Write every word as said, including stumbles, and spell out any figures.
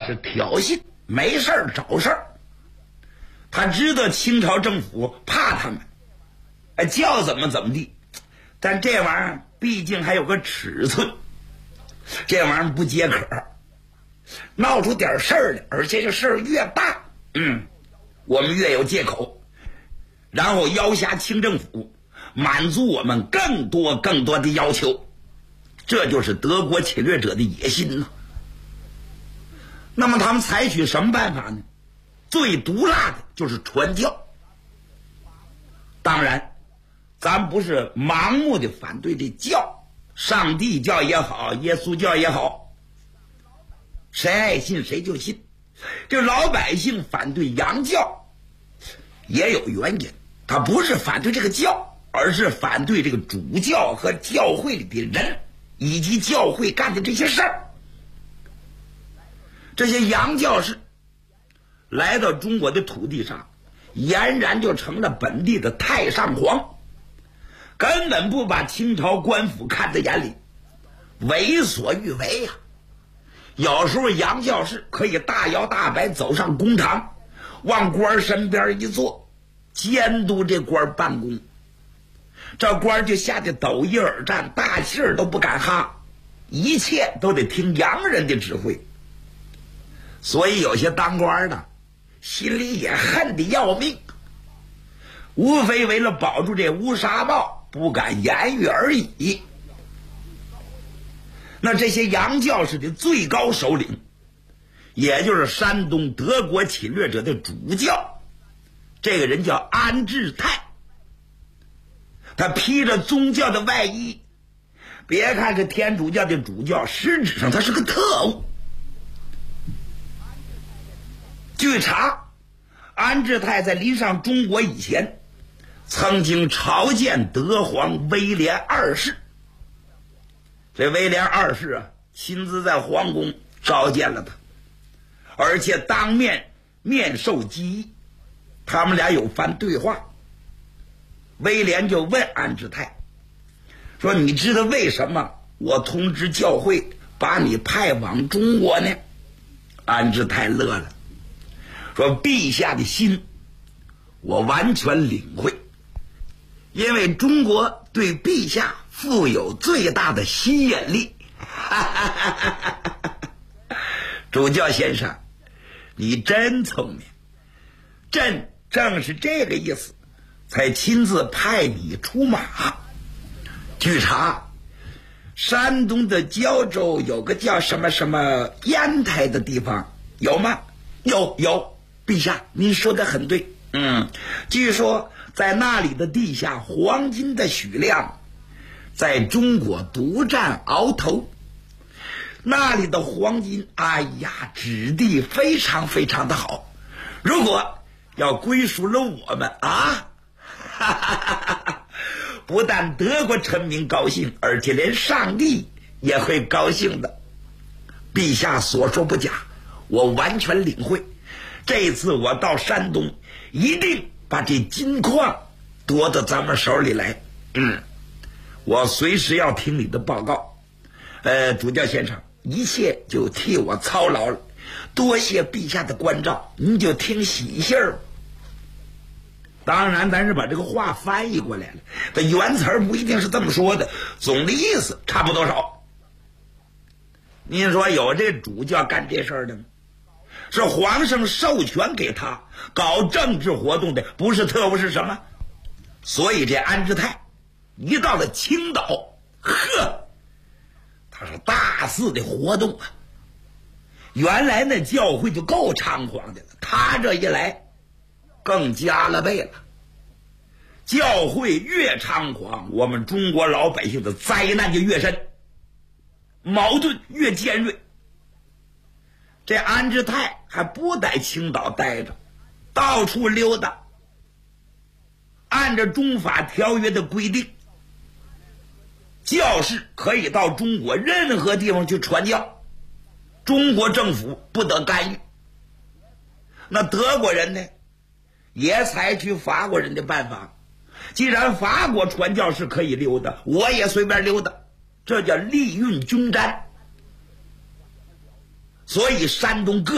是挑衅，没事儿找事儿。他知道清朝政府怕他们，哎，叫怎么怎么地，但这玩意儿毕竟还有个尺寸，这玩意儿不接可，闹出点事儿来，而且这事儿越大，嗯，我们越有借口，然后要挟清政府，满足我们更多更多的要求，这就是德国侵略者的野心呢。那么他们采取什么办法呢？最毒辣的就是传教。当然咱不是盲目的反对这教，上帝教也好，耶稣教也好，谁爱信谁就信。这老百姓反对洋教也有原因，他不是反对这个教，而是反对这个主教和教会里的人以及教会干的这些事儿。这些洋教士来到中国的土地上，俨然就成了本地的太上皇，根本不把清朝官府看在眼里，为所欲为呀、啊。有时候洋教士可以大摇大摆走上公堂，往官身边一坐，监督这官办公，这官就吓得抖一耳战，大气儿都不敢哈，一切都得听洋人的指挥。所以有些当官的心里也恨得要命，无非为了保住这乌纱帽不敢言语而已。那这些洋教士的最高首领，也就是山东德国侵略者的主教，这个人叫安志泰。他披着宗教的外衣，别看是天主教的主教，实质上他是个特务。据查，安志泰在临上中国以前，曾经朝见德皇威廉二世。这威廉二世啊，亲自在皇宫召见了他，而且当面面授机宜，他们俩有番对话。威廉就问安志泰说：“你知道为什么我通知教会把你派往中国呢？”安志泰乐了，说：“陛下的心我完全领会，因为中国对陛下富有最大的吸引力。”主教先生，你真聪明，朕正是这个意思，才亲自派你出马。据查，山东的胶州有个叫什么什么烟台的地方，有吗？有有，陛下您说的很对。嗯，据说在那里的地下黄金的许量在中国独占鳌头，那里的黄金，哎呀，质地非常非常的好，如果要归属了我们啊，哈哈哈哈，不但德国臣民高兴，而且连上帝也会高兴的。陛下所说不假，我完全领会，这次我到山东一定把这金矿夺到咱们手里来。嗯，我随时要听你的报告。呃，主教先生，一切就替我操劳了，多谢陛下的关照，您就听喜信儿。当然咱是把这个话翻译过来了，这原词儿不一定是这么说的，总的意思差不多少。您说有这主教干这事儿的吗？是皇上授权给他搞政治活动的，不是特务是什么？所以这安志泰一到了青岛，呵，他是大肆的活动啊。原来那教会就够猖狂的了，他这一来更加了倍了。教会越猖狂，我们中国老百姓的灾难就越深，矛盾越尖锐。这安志泰还不在青岛待着，到处溜达。按照中法条约的规定，教士可以到中国任何地方去传教，中国政府不得干预。那德国人呢，也采取法国人的办法，既然法国传教士可以溜达，我也随便溜达，这叫利运均沾。所以山东各